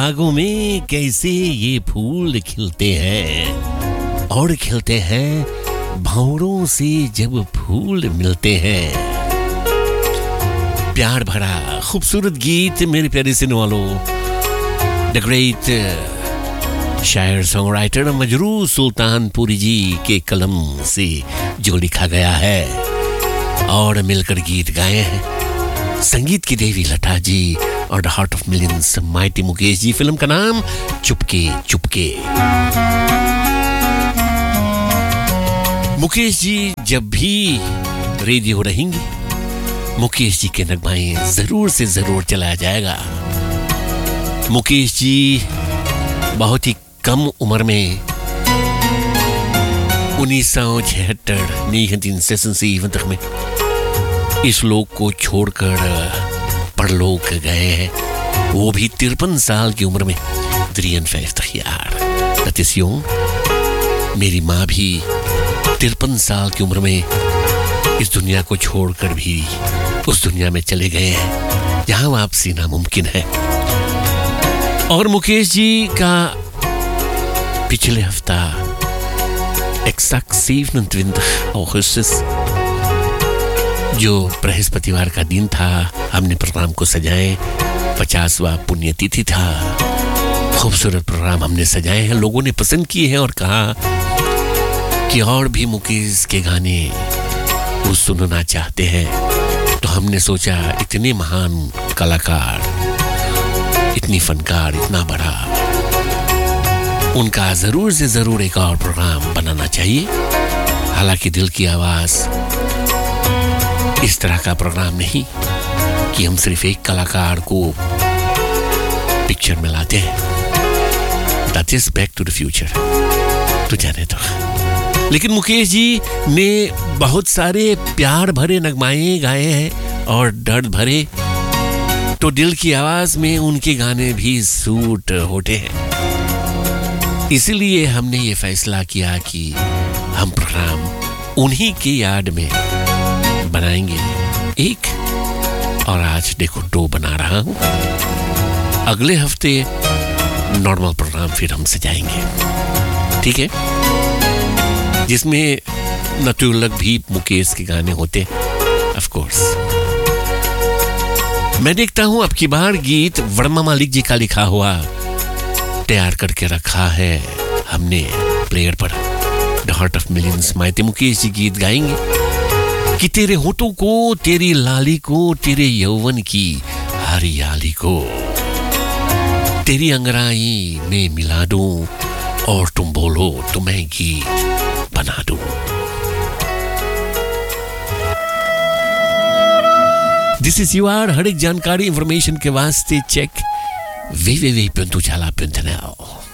बागों में कैसे ये फूल खिलते हैं और खिलते हैं भंवरों से जब फूल मिलते हैं। प्यार भरा खूबसूरत गीत मेरे प्यारे सुनने वालों, द ग्रेट शायर सॉन्ग राइटर मजरूह सुल्तानपुरी जी के कलम से जो लिखा गया है और मिलकर गीत गाए हैं संगीत की देवी लता जी और the heart of millions mighty Mukesh ji. Film का नाम चुपके चुपके। मुकेश जी जब भी रेडियो रहेंगे, मुकेश जी के नगमाएं जरूर से जरूर चलाया जाएगा। मुकेश जी बहुत ही कम उम्र में 1976 में इस लोक को छोड़कर परलोक गए हैं, वो भी 53 साल की उम्र में। 53 यार, that is young। मेरी माँ भी 53 साल की उम्र में इस दुनिया को छोड़कर भी उस दुनिया में चले गए हैं जहां वापसी नामुमकिन है। और मुकेश जी का पिछले हफ्ता 27 अगस्त जो बृहस्पतिवार का दिन था, हमने प्रोग्राम को सजाए। 50वां पुण्यतिथि था। खूबसूरत प्रोग्राम हमने सजाए हैं, लोगों ने पसंद किए हैं और कहा कि और भी मुकेश के गाने वो सुनना चाहते हैं। तो हमने सोचा इतने महान कलाकार, इतनी फनकार, इतना बड़ा, उनका जरूर से जरूर एक और प्रोग्राम बनाना चाहिए। हालांकि दिल की आवाज इस तरह का प्रोग्राम नहीं कि हम सिर्फ एक कलाकार को पिक्चर में लाते हैं। That is back to the future। तो जाने दो। लेकिन मुकेश जी ने बहुत सारे प्यार भरे नगमाए गाए हैं और दर्द भरे, तो दिल की आवाज में उनके गाने भी सूट होते हैं। इसलिए हमने ये फैसला किया कि हम प्रोग्राम उन्हीं की याद में बनाएंगे एक, और आज देखो 2 बना रहा हूं। अगले हफ्ते नॉर्मल प्रोग्राम फिर हम सजाएंगे, ठीक है, जिसमें नटुलक भी मुकेश के गाने होते हैं ऑफ कोर्स। मैं देखता हूं अब की बार गीत वर्मा मालिक जी का लिखा हुआ तैयार करके रखा है हमने प्लेयर पर। The heart of millions mighty Mukesh ji गीत गाएंगे कि तेरे होठों को, तेरी लाली को, तेरे यौवन की हरियाली को तेरी अंगराई में मिला दूं और तुम बोलो तो मैं गीत बना दूं। This is यूआर। हर एक जानकारी इंफॉर्मेशन के वास्ते चेक www.ujala.nl।